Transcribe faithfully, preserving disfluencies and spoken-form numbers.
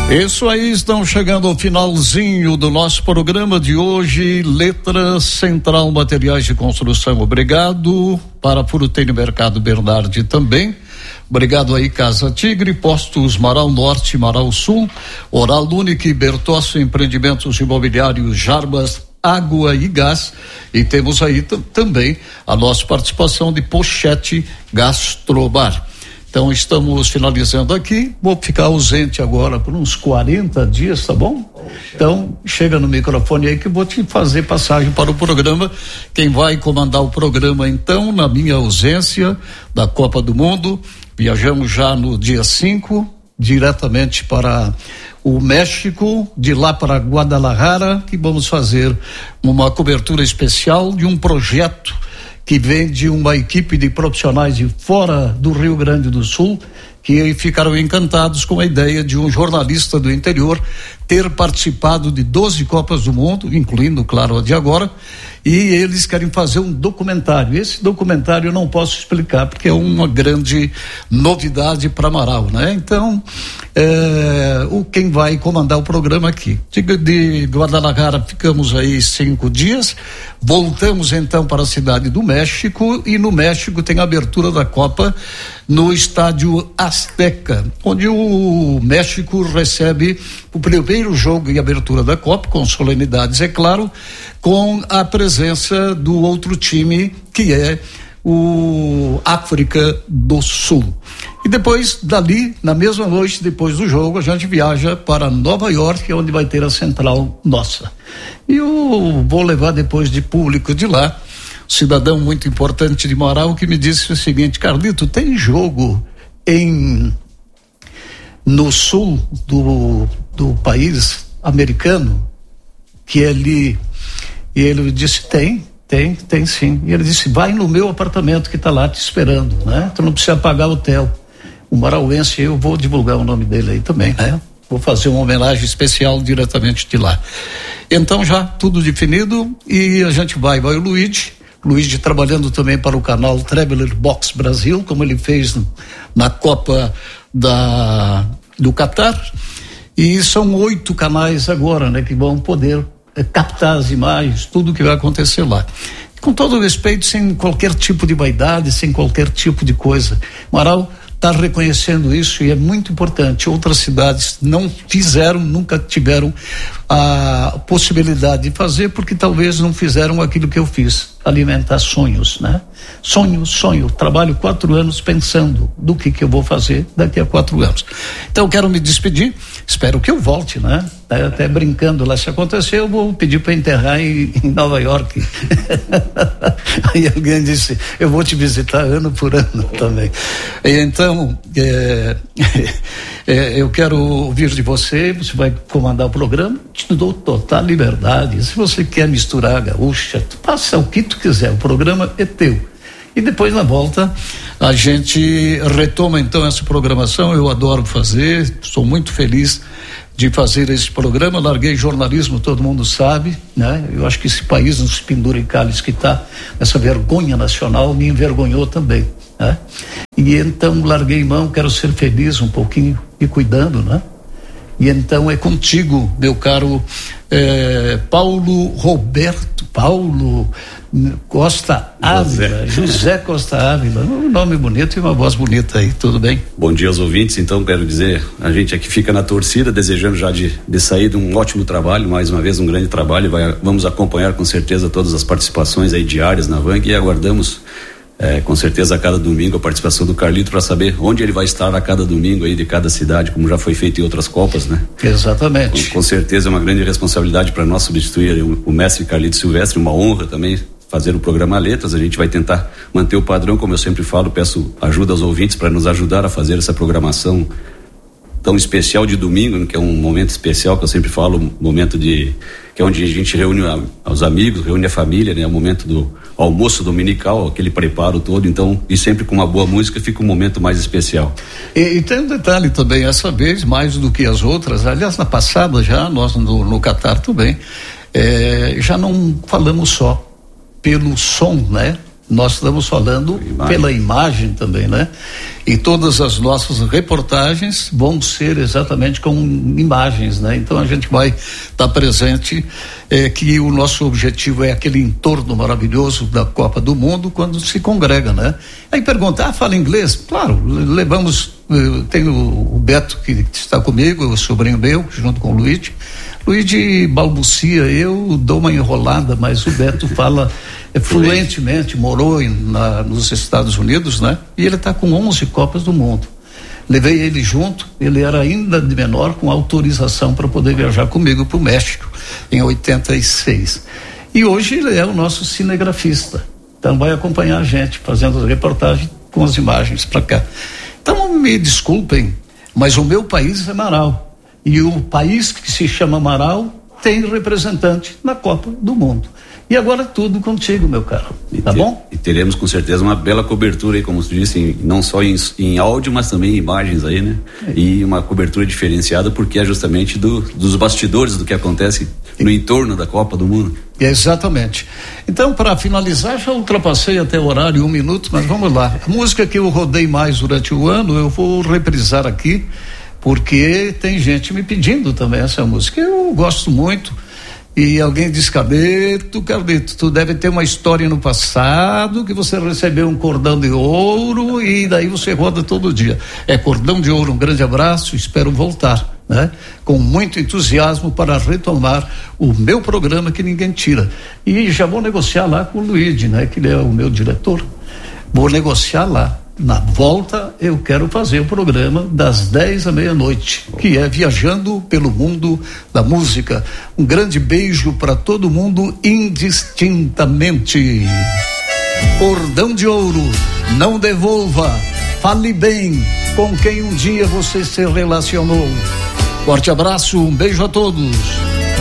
Isso aí, estão chegando ao finalzinho do nosso programa de hoje. Letra Central Materiais de Construção, obrigado. Para Furuteiro Mercado Bernardi também. Obrigado aí, Casa Tigre, Postos Marau Norte, Marau Sul, Oral Unique, Bertossi Empreendimentos Imobiliários, Jarbas, Água e Gás. E temos aí t- também a nossa participação de Pochete Gastrobar. Então estamos finalizando aqui, vou ficar ausente agora por uns quarenta dias, tá bom? Então chega no microfone aí que eu vou te fazer passagem para o programa. Quem vai comandar o programa então, na minha ausência da Copa do Mundo, viajamos já no dia cinco, diretamente para o México, de lá para Guadalajara, que vamos fazer uma cobertura especial de um projeto que vem de uma equipe de profissionais de fora do Rio Grande do Sul, que ficaram encantados com a ideia de um jornalista do interior ter participado de doze Copas do Mundo, incluindo, claro, a de agora, e eles querem fazer um documentário. Esse documentário eu não posso explicar, porque é uma grande novidade para Marau, né? Então, é, o, quem vai comandar o programa aqui? De, de Guadalajara ficamos aí cinco dias, voltamos então para a cidade do México, e no México tem a abertura da Copa no estádio Azteca, onde o México recebe o primeiro jogo e abertura da Copa, com solenidades, é claro, com a presença do outro time, que é o África do Sul. E depois, dali, na mesma noite, depois do jogo, a gente viaja para Nova York, onde vai ter a central nossa. E eu vou levar depois de público de lá, cidadão muito importante de Marau, que me disse o seguinte: Carlito, tem jogo em no sul do, do país americano, que ele, e ele disse, tem, tem, tem sim. E ele disse, vai no meu apartamento que está lá te esperando, né? Tu não precisa pagar hotel. O marauense, eu vou divulgar o nome dele aí também, né? Vou fazer uma homenagem especial diretamente de lá. Então já tudo definido e a gente vai, vai o Luigi, Luigi trabalhando também para o canal Traveler Box Brasil, como ele fez na Copa da, do Catar, e são oito canais agora, né, que vão poder é, captar as imagens, tudo que vai acontecer lá. Com todo respeito, sem qualquer tipo de vaidade, sem qualquer tipo de coisa. Marau está reconhecendo isso e é muito importante. Outras cidades não fizeram, nunca tiveram a possibilidade de fazer, porque talvez não fizeram aquilo que eu fiz, alimentar sonhos, né? Sonho, sonho, trabalho quatro anos pensando do que que eu vou fazer daqui a quatro anos. Então eu quero me despedir, espero que eu volte, né? Até brincando lá, se acontecer eu vou pedir para enterrar em, em Nova York. Aí alguém disse, eu vou te visitar ano por ano também. Então, é, é, eu quero ouvir de você, você vai comandar o programa, te dou total liberdade. Se você quer misturar a gaúcha, tu passa o que tu quiser, o programa é teu. E depois na volta a gente retoma então essa programação. Eu adoro fazer, sou muito feliz de fazer esse programa. Larguei jornalismo, todo mundo sabe, né? Eu acho que esse país, nos penduricalhos que está, essa vergonha nacional, me envergonhou também, né? E então larguei mão, quero ser feliz um pouquinho e cuidando, né? E então é contigo, meu caro eh, Paulo Roberto, Paulo Costa Ávila, José. José Costa Ávila, um nome bonito e uma voz bonita aí, tudo bem? Bom dia aos ouvintes, então quero dizer, a gente aqui fica na torcida, desejando já de, de sair de um ótimo trabalho, mais uma vez um grande trabalho, vai, vamos acompanhar com certeza todas as participações aí diárias na Vang e aguardamos É, com certeza a cada domingo a participação do Carlito para saber onde ele vai estar a cada domingo aí de cada cidade, como já foi feito em outras Copas, né? Exatamente. Com, com certeza é uma grande responsabilidade para nós substituir o, o mestre Carlito Silvestre, uma honra também fazer o programa Letras. A gente vai tentar manter o padrão, como eu sempre falo, peço ajuda aos ouvintes para nos ajudar a fazer essa programação tão especial de domingo, que é um momento especial que eu sempre falo, um momento de que é onde a gente reúne a, os amigos, reúne a família, né? É o momento do almoço dominical, aquele preparo todo, então, e sempre com uma boa música fica um momento mais especial. E, e tem um detalhe também, essa vez, mais do que as outras, aliás, na passada já, nós no, no Catar também, é, já não falamos só pelo som, né? Nós estamos falando imagem. Pela imagem também, né? E todas as nossas reportagens vão ser exatamente com imagens, né? Então a gente vai estar tá presente, é, que o nosso objetivo é aquele entorno maravilhoso da Copa do Mundo quando se congrega, né? Aí pergunta, ah, fala inglês? Claro, levamos, tem o, o Beto que está comigo, o sobrinho meu, junto com o Luigi. Luigi balbucia, eu dou uma enrolada, mas o Beto fala é, fluentemente, morou em, na, nos Estados Unidos, né? E ele está com onze Copas do Mundo. Levei ele junto, ele era ainda de menor, com autorização para poder viajar comigo para o México, em oitenta e seis. E hoje ele é o nosso cinegrafista, então vai acompanhar a gente, fazendo a reportagem com as imagens para cá. Então me desculpem, mas o meu país é Marau. E o país que se chama Marau tem representante na Copa do Mundo. E agora tudo contigo, meu caro. Tá te, bom? E teremos com certeza uma bela cobertura aí, como você disse, em, não só em, em áudio, mas também em imagens aí, né? É. E uma cobertura diferenciada, porque é justamente do, dos bastidores do que acontece no entorno da Copa do Mundo. Exatamente. Então, para finalizar, já ultrapassei até o horário, um minuto, mas vamos lá. A música que eu rodei mais durante o ano, eu vou reprisar aqui, porque tem gente me pedindo também essa música. Eu gosto muito. E alguém diz, Carlito, Carlito, tu deve ter uma história no passado que você recebeu um cordão de ouro e daí você roda todo dia. É Cordão de Ouro, um grande abraço, espero voltar, né? Com muito entusiasmo para retomar o meu programa que ninguém tira. E já vou negociar lá com o Luigi, né? Que ele é o meu diretor. Vou negociar lá. Na volta, eu quero fazer o programa das dez à meia-noite, que é Viajando pelo Mundo da Música. Um grande beijo para todo mundo indistintamente. Cordão de Ouro, não devolva, fale bem com quem um dia você se relacionou. Forte abraço, um beijo a todos.